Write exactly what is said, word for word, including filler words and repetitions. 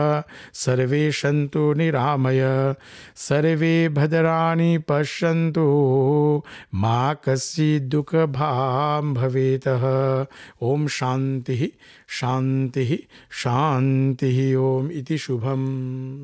सर्वे सन्तु निरामय, सर्वे भद्राणि पश्यन्तु, मा कश्चित् दुःखभाग् भवेत्। ओम शांति शांति शांति। ओम इति शुभम।